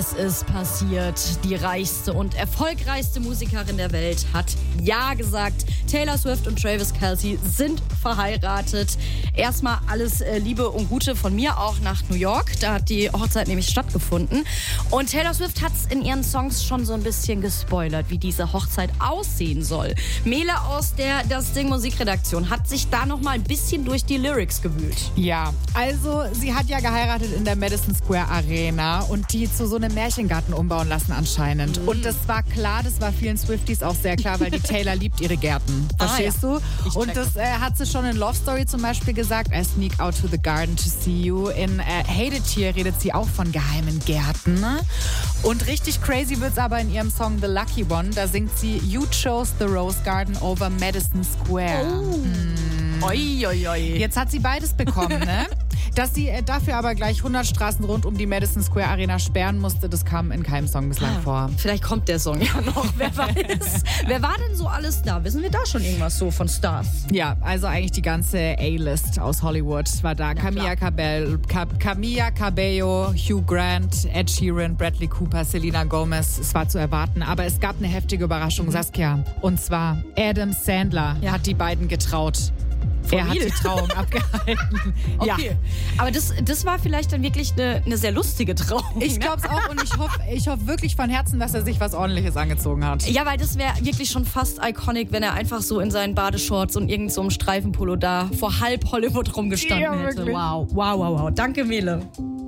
Es ist passiert. Die reichste und erfolgreichste Musikerin der Welt hat Ja gesagt. Taylor Swift und Travis Kelce sind verheiratet. Erstmal alles Liebe und Gute von mir auch nach New York. Da hat die Hochzeit nämlich stattgefunden. Und Taylor Swift hat es in ihren Songs schon so ein bisschen gespoilert, wie diese Hochzeit aussehen soll. Mele aus der Das Ding Musikredaktion hat sich da noch mal ein bisschen durch die Lyrics gewühlt. Ja, also sie hat ja geheiratet in der Madison Square Arena und die zu so einem Märchengarten umbauen lassen anscheinend. Und das war klar, das war vielen Swifties auch sehr klar, weil die Taylor liebt ihre Gärten. Verstehst du? Und das hat sie schon in Love Story zum Beispiel gesagt. I sneak out to the garden to see you. In Hate It Here redet sie auch von geheimen Gärten. Und richtig crazy wird's aber in ihrem Song The Lucky One. Da singt sie You chose the Rose Garden over Madison Square. Oi, oi, oi. Jetzt hat sie beides bekommen, ne? Dass sie dafür aber gleich 100 Straßen rund um die Madison Square Arena sperren musste, das kam in keinem Song bislang vor. Vielleicht kommt der Song ja noch, wer weiß. Wer war denn so alles da? Wissen wir da schon irgendwas so von Stars? Ja, also eigentlich die ganze A-List aus Hollywood war da. Camila Cabello, Hugh Grant, Ed Sheeran, Bradley Cooper, Selena Gomez. Es war zu erwarten, aber es gab eine heftige Überraschung, Saskia. Und zwar Adam Sandler hat die beiden getraut. Er hat die Trauung abgehalten. Okay. Ja. Aber das war vielleicht dann wirklich eine sehr lustige Trauung. Ich glaube es auch und ich hoffe wirklich von Herzen, dass er sich was Ordentliches angezogen hat. Ja, weil das wäre wirklich schon fast iconic, wenn er einfach so in seinen Badeshorts und irgend so einem Streifenpullo da vor halb Hollywood rumgestanden hätte. Wirklich. Wow. Danke, Mele.